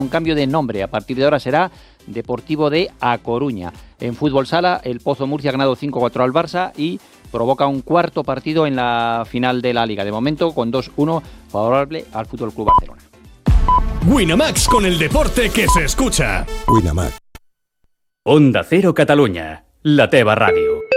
Un cambio de nombre, a partir de ahora será Deportivo de A Coruña. En fútbol sala, el Pozo Murcia ha ganado 5-4 al Barça y provoca un cuarto partido en la final de la Liga. De momento, con 2-1 favorable al Fútbol Club Barcelona. Winamax, con el deporte que se escucha. Winamax. Onda Cero Catalunya, la teva ràdio.